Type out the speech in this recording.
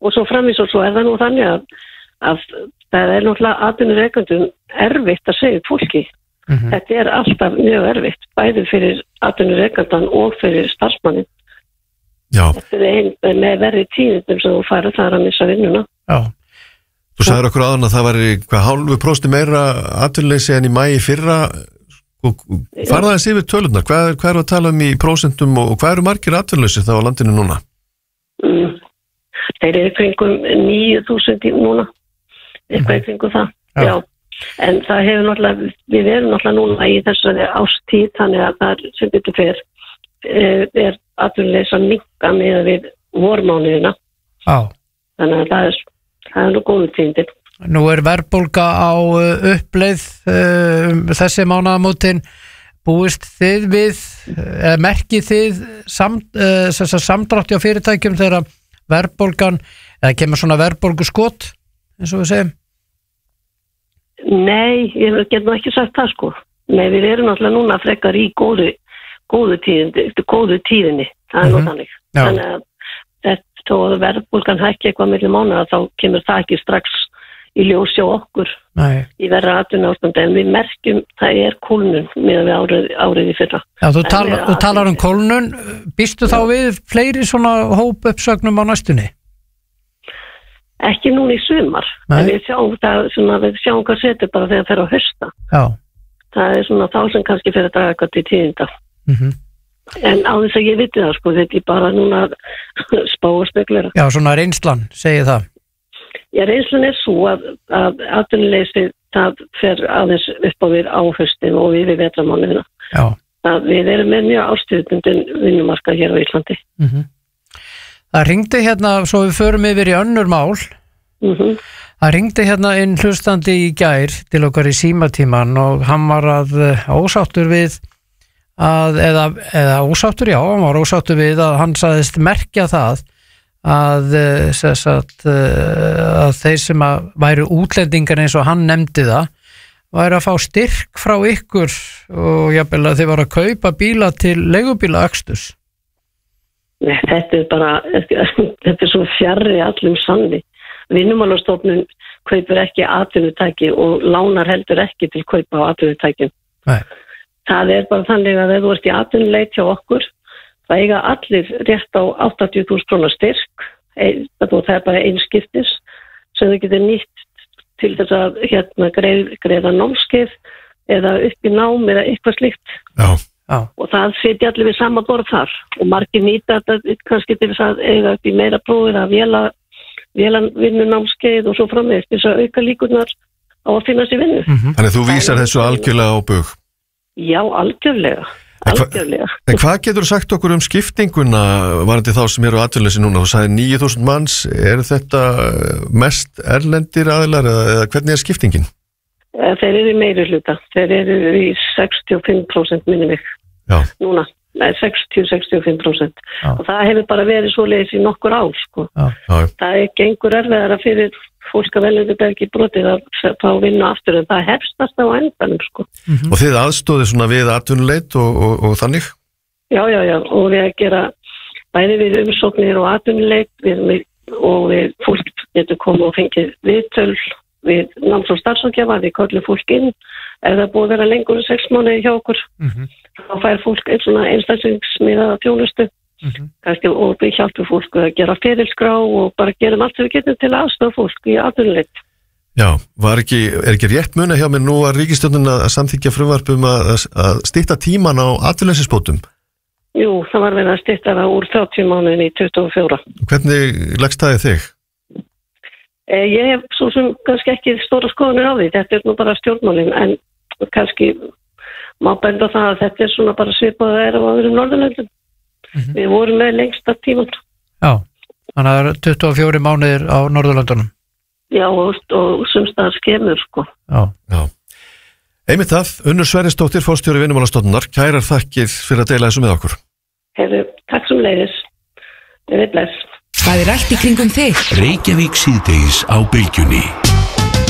og svo framvís og svo það nú þannig að það náttúrulega atvinnurekendum erfitt að segja fólki. Þetta alltaf mjög erfitt, bæði fyrir atvinnurekendan og fyrir starfsmannin. Já. Þetta með verri tíðindum sem þú færið þar að missa vinnuna. Já. Þú sagðir okkur áðan að það var 0,5% meira atvinnuleysi en í maí fyrra. Farða þess yfir tölurnar, hvað eru að tala í prósentum og hvað eru margir atvinnuleysi þá á landinu núna? Þeir eru kringum 9.000 núna, eitthvað kringum það. Já. En það hefur náttúrulega, við erum náttúrulega núna í þessari ástíð, þannig að það sem betur fer atvinnuleysi að minnka með við vormánuðina. Já. Þannig að það nú góðu tíðindir. Nú verðbólga á uppleið þessi mánaðamótin. Búist þið við, merkið þið samdrátti á fyrirtækjum þegar verðbólgan, eða kemur svona verðbólguskot, eins og við segjum? Nei, ég get nú ekki sagt það sko. Nei, við erum náttúrulega núna frekar í góðu tíðinni. Það nú þannig. Þannig að þó að verðbólgan hækki eitthvað milli mánaða þá kemur það ekki strax í ljós hjá okkur. Nei. Í verra atvinnuástandi, en við merkjum það kólnun meðan við árið í fyrra. Já, þú talar kólnun. Býstu þá við fleiri svona hópuppsögnum á næstunni? Ekki núna í sumar, en við sjáum hvað setur bara þegar það fer að hausta. Já. Það svona þá sem kannski fer að draga eitthvað til tíðinda. En á þess að ég viti það sko, þetta bara núna spá og spekulera. Já, svona reynslan, segir það. Já, reynslan svo að atvinnuleysi það fer aðeins upp á við á haustin og við vetramánuðina. Já. Við erum með mjög ástríðbundin vinnumarkað hér á Íslandi. Það ringdi hérna, svo við förum yfir í önnur mál. Það ringdi hérna inn hlustandi í gær til okkar í símatíman og hann var ósáttur við eða ósáttur, já, hann var ósáttur við að hann sagðist merkja það að þeir sem væru útlendingar eins og hann nefndi það, væri að fá styrk frá ykkur og jafnvel að þeir voru að kaupa bíla til leigubílaaksturs. Nei, þetta svo fjarri allum sanni. Vinnumálastofnun kaupir ekki atvinnutæki og lánar heldur ekki til kaupa á atvinnutækjum. Nei. Það bara þannig að ef þú ert í atvinnuleit hjá okkur, það eiga allir rétt á 80.000 krónar styrk, það bara einskiptis sem þau getur nýtt til þess að greiða námskeið eða upp í nám eða eitthvað slíkt. Já. Og það sitja allir við sama borð þar og margir nýta þetta kannski til þess að eiga upp í meira prófið að vélavinnu námskeið og svo framvegis til þess að auka líkurnar á að finna sér vinnu. Þannig þú vísar þessu algjörlega á bug? Já, algjörlega. En hvað getur þú sagt okkur skiptinguna varandi þá sem eru atvinnuleysi núna? Þú sagði 9.000 manns, þetta mest erlendir aðilar eða hvernig skiptingin? Þeir eru í meiri hluta, þeir eru í 65% minni mig. Já. Núna, 60-65%. Og það hefur bara verið svoleiðis í nokkur ár sko. Já. Það gengur erfiðara fyrir fólk að velja þetta ekki brotið að fá vinna aftur en það hefstast á endanum sko. Og þið aðstóðið svona við atvinnuleit og þannig? Já, og við að gera bæði við umsóknir og atvinnuleit og við fólk getur komið og fengið viðtöl við náms- og starfsráðgjafa, við köllum fólk inn ef það búið að vera lengur en 6 mánuði hjá okkur. Þá fær fólk svona einstaklingsmiðaða þjónustu kannski, og við hjálpum fólk að gera ferilskrá og bara gerum allt sem við getum til að aðstoða fólk í atvinnuleit. Já, er ekki rétt muna hjá mér nú að ríkisstjórnin að samþykkja frumvarp að stytta tíman á atvinnuleysisbótum? Jú, það var verið að stytta það úr 30 mánuðin í 24. Hvernig leggst það í þig? Ég hef svo sem kannski ekki stóra skoðanir á því, þetta nú bara stjórnmálin, en kannski má benda það að þetta svona bara svipað að á öðrum Norðurlöndum. Við vorum með lengsta tíman. Já, þannig að það eru 24 mánuðir á Norðurlöndunum. Já, og sumstaðar skemur, sko. Já. Einmitt það, Unnur Sverrisdóttir, forstjóri Vinnumálastofnunar, kærar þakkir fyrir að deila þessu með okkur. Takk sem leiðis. Bless. Hvað rætt í kringum þig? Reykjavík síðdegis á Bylgjunni.